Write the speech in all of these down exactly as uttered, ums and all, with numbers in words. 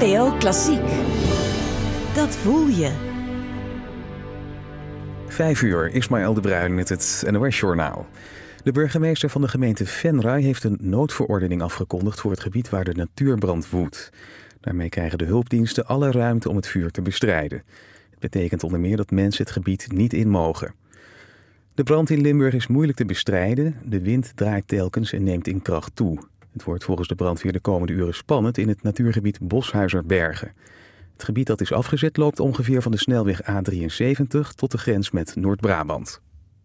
N P O Klassiek. Dat voel je. Vijf uur, Ismaël de Bruin met het N O S-journaal. De burgemeester van de gemeente Venray heeft een noodverordening afgekondigd voor het gebied waar de natuurbrand woedt. Daarmee krijgen de hulpdiensten alle ruimte om het vuur te bestrijden. Het betekent onder meer dat mensen het gebied niet in mogen. De brand in Limburg is moeilijk te bestrijden. De wind draait telkens en neemt in kracht toe. Het wordt volgens de brandweer de komende uren spannend in het natuurgebied Boshuizerbergen. Het gebied dat is afgezet loopt ongeveer van de snelweg A drieënzeventig tot de grens met Noord-Brabant.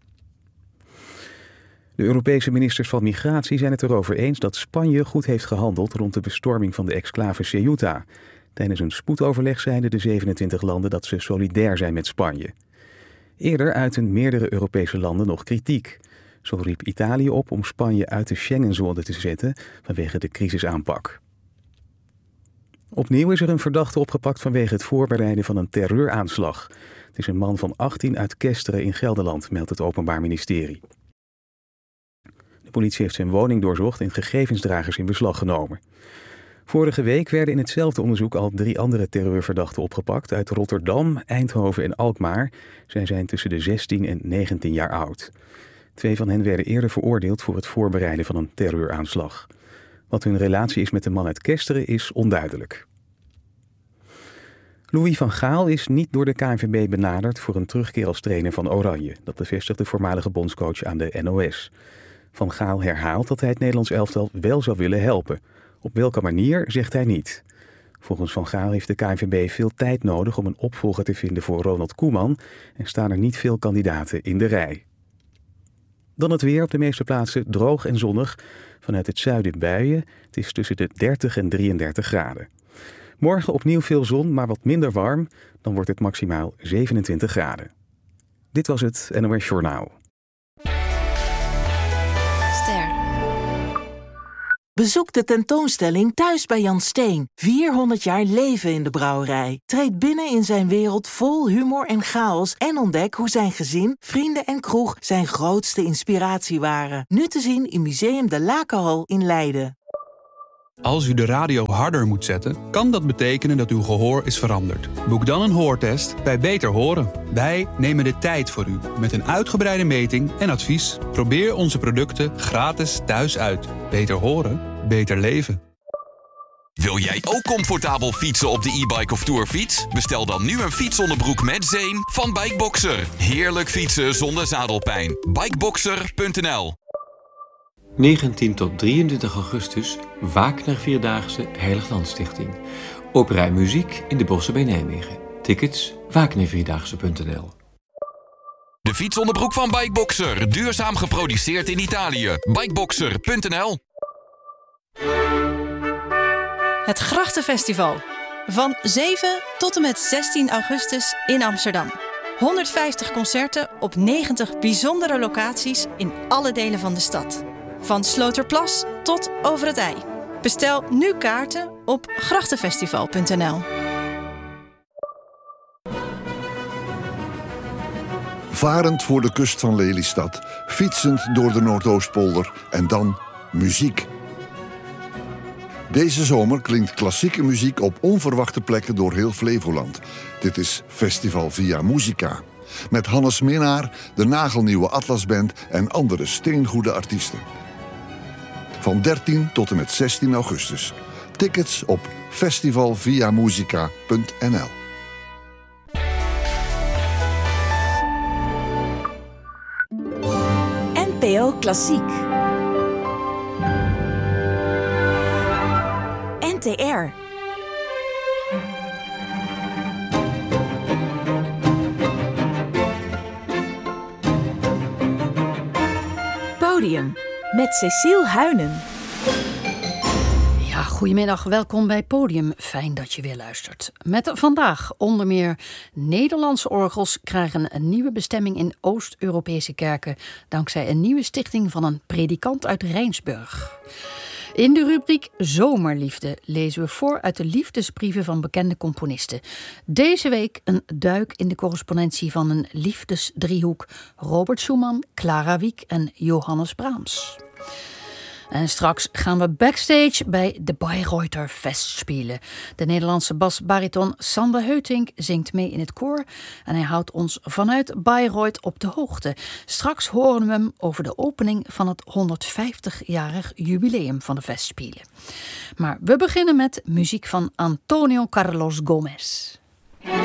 De Europese ministers van Migratie zijn het erover eens dat Spanje goed heeft gehandeld rond de bestorming van de exclave Ceuta. Tijdens een spoedoverleg zeiden de zevenentwintig landen dat ze solidair zijn met Spanje. Eerder uiten meerdere Europese landen nog kritiek. Zo riep Italië op om Spanje uit de Schengenzone te zetten vanwege de crisisaanpak. Opnieuw is er een verdachte opgepakt vanwege het voorbereiden van een terreuraanslag. Het is een man van achttien uit Kesteren in Gelderland, meldt het Openbaar Ministerie. De politie heeft zijn woning doorzocht en gegevensdragers in beslag genomen. Vorige week werden in hetzelfde onderzoek al drie andere terreurverdachten opgepakt uit Rotterdam, Eindhoven en Alkmaar. Zij zijn tussen de zestien en negentien jaar oud. Twee van hen werden eerder veroordeeld voor het voorbereiden van een terreuraanslag. Wat hun relatie is met de man uit Kesteren is onduidelijk. Louis van Gaal is niet door de K N V B benaderd voor een terugkeer als trainer van Oranje. Dat bevestigt de voormalige bondscoach aan de N O S. Van Gaal herhaalt dat hij het Nederlands elftal wel zou willen helpen. Op welke manier, zegt hij niet. Volgens Van Gaal heeft de K N V B veel tijd nodig om een opvolger te vinden voor Ronald Koeman en staan er niet veel kandidaten in de rij. Dan het weer, op de meeste plaatsen droog en zonnig. Vanuit het zuiden buien. Het is tussen de dertig en drieëndertig graden. Morgen opnieuw veel zon, maar wat minder warm. Dan wordt het maximaal zevenentwintig graden. Dit was het N O S Journaal. Ster. Bezoek de tentoonstelling Thuis bij Jan Steen. vierhonderd jaar leven in de brouwerij. Treed binnen in zijn wereld vol humor en chaos en ontdek hoe zijn gezin, vrienden en kroeg zijn grootste inspiratie waren. Nu te zien in Museum de Lakenhal in Leiden. Als u de radio harder moet zetten, kan dat betekenen dat uw gehoor is veranderd. Boek dan een hoortest bij Beter Horen. Wij nemen de tijd voor u met een uitgebreide meting en advies. Probeer onze producten gratis thuis uit. Beter horen, beter leven. Wil jij ook comfortabel fietsen op de e-bike of tourfiets? Bestel dan nu een fietsonderbroek met zeem van Bikeboxer. Heerlijk fietsen zonder zadelpijn. bikeboxer punt n l negentien tot drieëntwintig augustus, Wagner Vierdaagse Heiliglandstichting. Opera en muziek in de Bossen bij Nijmegen. Tickets wagner vierdaagse punt n l. De fietsonderbroek van Bikeboxer. Duurzaam geproduceerd in Italië. bikeboxer punt n l. Het Grachtenfestival. Van zeven tot en met zestien augustus in Amsterdam. honderdvijftig concerten op negentig bijzondere locaties in alle delen van de stad. Van Sloterplas tot over het IJ. Bestel nu kaarten op grachtenfestival punt n l. Varend voor de kust van Lelystad, fietsend door de Noordoostpolder en dan muziek. Deze zomer klinkt klassieke muziek op onverwachte plekken door heel Flevoland. Dit is Festival Via Musica. Met Hannes Minnaar, de nagelnieuwe Atlasband en andere steengoede artiesten. Van dertien tot en met zestien augustus. Tickets op festival via musica punt n l. N P O Klassiek. N T R. Podium. Met Cecile Huynen. Ja, goedemiddag. Welkom bij Podium. Fijn dat je weer luistert. Met vandaag onder meer Nederlandse orgels krijgen een nieuwe bestemming in Oost-Europese kerken dankzij een nieuwe stichting van een predikant uit Rijnsburg. In de rubriek Zomerliefde lezen we voor uit de liefdesbrieven van bekende componisten. Deze week een duik in de correspondentie van een liefdesdriehoek: Robert Schumann, Clara Wieck en Johannes Brahms. En straks gaan we backstage bij de Bayreuther Festspiele. De Nederlandse basbariton Sander Heutink zingt mee in het koor en hij houdt ons vanuit Bayreuth op de hoogte. Straks horen we hem over de opening van het honderdvijftigjarig jubileum van de Festspiele. Maar we beginnen met muziek van Antonio Carlos Gomez.